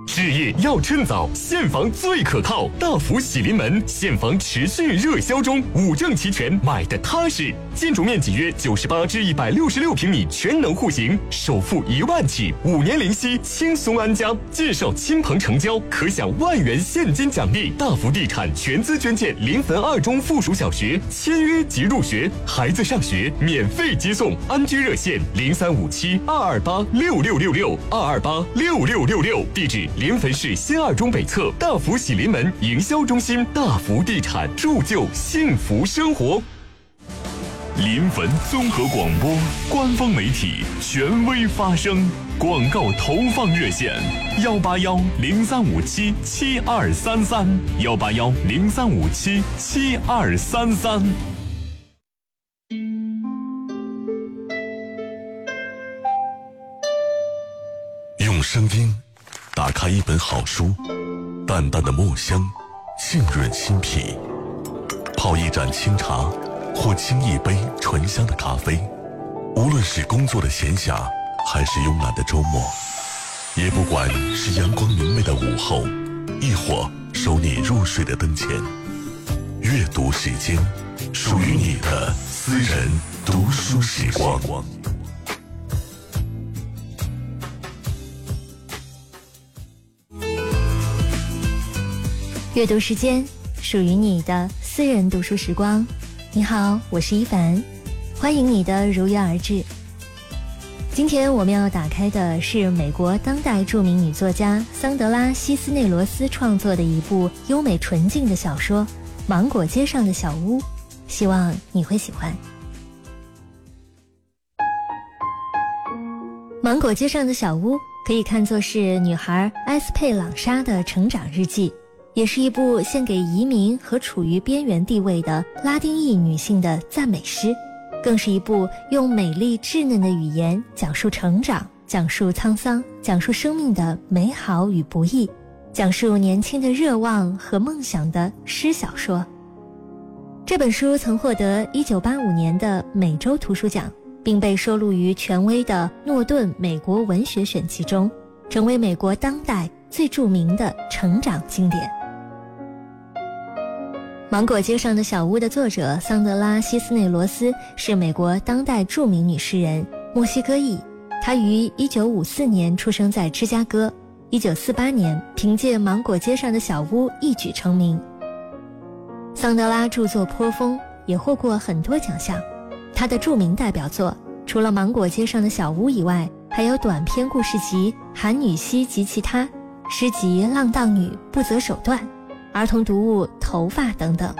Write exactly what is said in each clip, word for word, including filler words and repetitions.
置业要趁早，现房最可靠。大福喜临门，现房持续热销中，五证齐全，买的踏实。建筑面积约九十八至一百六十六平米，全能户型，首付一万起，五年零息，轻松安家。介绍亲朋成交，可享万元现金奖励。大福地产全资捐建临汾二中附属小学，签约即入学，孩子上学免费接送。安居热线零三五七二二八六六六六二二八六六六六，地址临汾市新二中北侧大福喜临门营销中心。大福地产铸就幸福生活。 临汾综合广播官方媒体，权威发声。广告投放热线：幺八幺零三五七七二三三，幺八幺零三五七七二三三。 用声音打开一本好书，淡淡的墨香浸润心脾，泡一盏清茶或沏一杯醇香的咖啡，无论是工作的闲暇还是慵懒的周末，也不管是阳光明媚的午后，亦或守你入睡的灯前，阅读时间，属于你的私人读书时光。 阅读时间，属于你的私人读书时光。你好，我是一凡，欢迎你的如约而至。今天我们要打开的是美国当代著名女作家桑德拉·西斯内罗斯创作的一部优美纯净的小说《芒果街上的小屋》，希望你会喜欢。芒果街上的小屋可以看作是女孩埃斯佩朗莎的成长日记，也是一部献给移民和处于边缘地位的拉丁裔女性的赞美诗，更是一部用美丽稚嫩的语言讲述成长，讲述沧桑，讲述生命的美好与不易，讲述年轻的热望和梦想的诗小说。这本书曾获得一九八五年的美洲图书奖，并被收录于权威的诺顿美国文学选集中，成为美国当代最著名的成长经典。芒果街上的小屋的作者桑德拉·西斯内罗斯是美国当代著名女诗人，墨西哥裔。她于一九五四年出生在芝加哥，一九四八年凭借《芒果街上的小屋》一举成名。桑德拉著作颇丰，也获过很多奖项。她的著名代表作除了《芒果街上的小屋》以外，还有短篇故事集《韩女西及其他》，诗集《浪荡女不择手段》，儿童读物《头发》等等。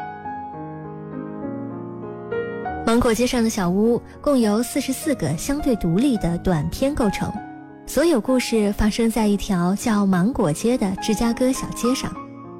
芒果街上的小屋共由四十四个相对独立的短篇构成，所有故事发生在一条叫芒果街的芝加哥小街上。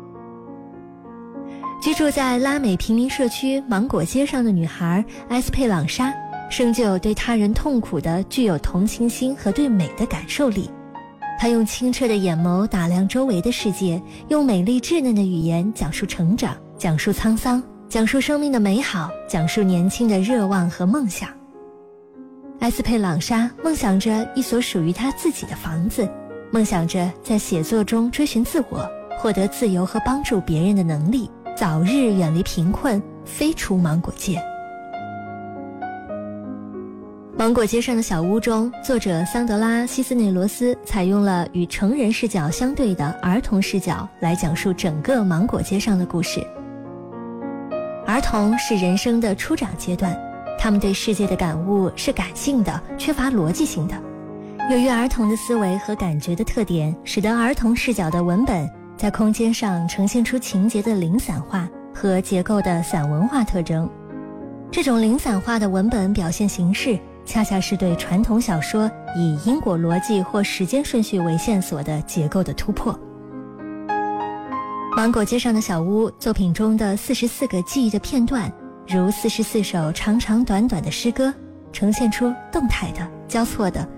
居住在拉美贫民社区芒果街上的女孩埃斯佩朗莎，生就对他人痛苦的具有同情心和对美的感受力。她用清澈的眼眸打量周围的世界，用美丽稚嫩的语言讲述成长，讲述沧桑，讲述生命的美好，讲述年轻的热望和梦想。埃斯佩朗莎梦想着一所属于她自己的房子，梦想着在写作中追寻自我，获得自由和帮助别人的能力，早日远离贫困，飞出芒果街。芒果街上的小屋中，作者桑德拉·西斯内罗斯采用了与成人视角相对的儿童视角来讲述整个芒果街上的故事。儿童是人生的初长阶段，他们对世界的感悟是感性的，缺乏逻辑性的。由于儿童的思维和感觉的特点，使得儿童视角的文本在空间上呈现出情节的零散化和结构的散文化特征。这种零散化的文本表现形式恰恰是对传统小说以因果逻辑或时间顺序为线索的结构的突破。芒果街上的小屋作品中的四十四个记忆的片段，如四十四首长长短短的诗歌，呈现出动态的、交错的